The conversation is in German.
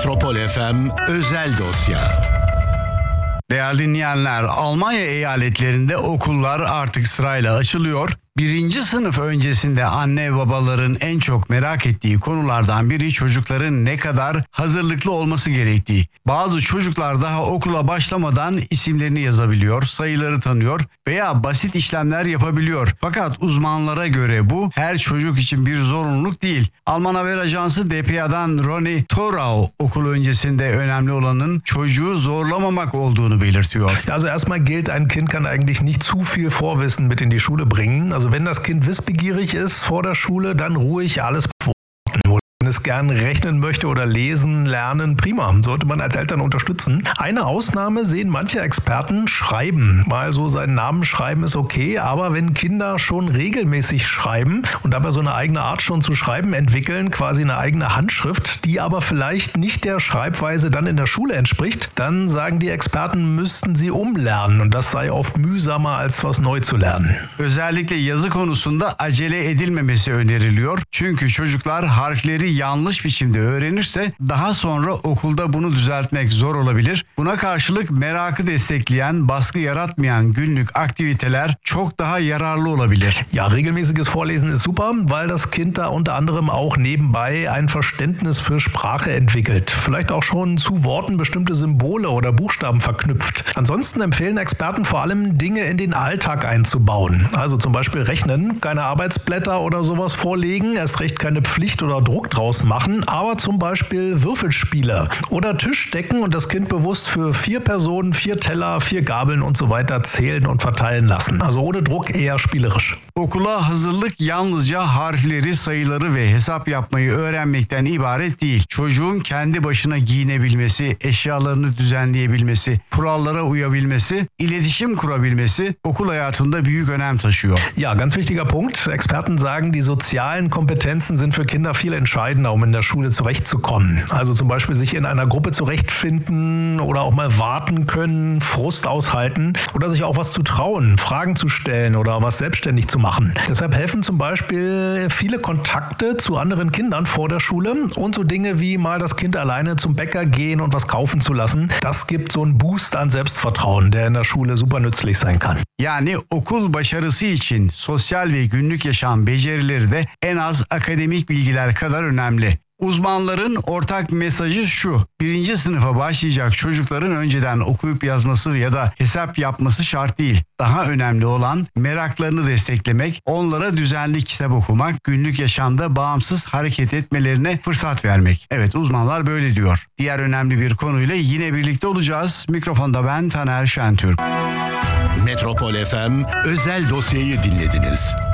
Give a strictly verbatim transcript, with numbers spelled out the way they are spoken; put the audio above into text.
Metropol F M özel dosya. Değerli dinleyenler, Almanya eyaletlerinde okullar artık sırayla açılıyor. Birinci sınıf öncesinde anne babaların en çok merak ettiği konulardan biri çocukların ne kadar hazırlıklı olması gerektiği. Bazı çocuklar daha okula başlamadan isimlerini yazabiliyor, sayıları tanıyor veya basit işlemler yapabiliyor. Fakat uzmanlara göre bu her çocuk için bir zorunluluk değil. Alman haber ajansı D P A'dan Ronny Thorau okul öncesinde önemli olanın çocuğu zorlamamak olduğunu belirtiyor. Also erstmal gilt, ein Kind kann eigentlich nicht zu viel Vorwissen mit in die Schule bringen. Also wenn das Kind wissbegierig ist vor der Schule, dann ruhig alles bevorzugen. Wenn es gern rechnen möchte oder lesen, lernen, prima, sollte man als Eltern unterstützen. Eine Ausnahme sehen manche Experten: Schreiben. Mal so seinen Namen schreiben ist okay, aber wenn Kinder schon regelmäßig schreiben und dabei so eine eigene Art schon zu schreiben entwickeln, quasi eine eigene Handschrift, die aber vielleicht nicht der Schreibweise dann in der Schule entspricht, dann sagen die Experten, müssten sie umlernen und das sei oft mühsamer als was neu zu lernen. Özellikle yazı konusunda acele edilmemesi öneriliyor. Çünkü çocuklar harfleri yanlış biçimde öğrenirse daha sonra okulda bunu düzeltmek zor olabilir. Buna karşılık merakı destekleyen, baskı yaratmayan günlük aktiviteler çok daha yararlı olabilir. Ja, regelmäßiges Vorlesen ist super, weil das Kind da unter anderem auch nebenbei ein Verständnis für Sprache entwickelt. Vielleicht auch schon zu Worten bestimmte Symbole oder Buchstaben verknüpft. Ansonsten empfehlen Experten vor allem, Dinge in den Alltag einzubauen. Also zum Beispiel Rechnen, keine Arbeitsblätter oder sowas vorlegen, erst recht keine Pflicht oder Druck draus machen, aber zum Beispiel Würfelspiele oder Tischdecken und das Kind bewusst für vier Personen, vier Teller, vier Gabeln und so weiter zählen und verteilen lassen. Also ohne Druck, eher spielerisch. Okula hazırlık yalnızca harfleri, sayıları ve hesap yapmayı öğrenmekten ibaret değil. Çocuğun kendi başına giyinebilmesi, eşyalarını düzenleyebilmesi, kurallara uyabilmesi, iletişim kurabilmesi okul hayatında büyük önem taşıyor. Ja, ganz wichtiger Punkt. Experten sagen, die sozialen Kompetenzen sind für Kinder viel entscheidender, um in der Schule zurechtzukommen. Also zum Beispiel sich in einer Gruppe zurechtfinden oder auch mal warten können, Frust aushalten oder sich auch was zu trauen, Fragen zu stellen oder was selbstständig zu machen. Deshalb helfen zum Beispiel viele Kontakte zu anderen Kindern vor der Schule und so Dinge wie mal das Kind alleine zum Bäcker gehen und was kaufen zu lassen. Das gibt so einen Boost an Selbstvertrauen, der in der Schule super nützlich sein kann. Yani okul başarısı için sosyal ve günlük yaşam becerileri de en az akademik bilgiler kadar önemli. Uzmanların ortak mesajı şu: birinci sınıfa başlayacak çocukların önceden okuyup yazması ya da hesap yapması şart değil. Daha önemli olan meraklarını desteklemek, onlara düzenli kitap okumak, günlük yaşamda bağımsız hareket etmelerine fırsat vermek. Evet, uzmanlar böyle diyor. Diğer önemli bir konuyla yine birlikte olacağız. Mikrofonda ben Taner Şentürk. Metropol F M özel dosyayı dinlediniz.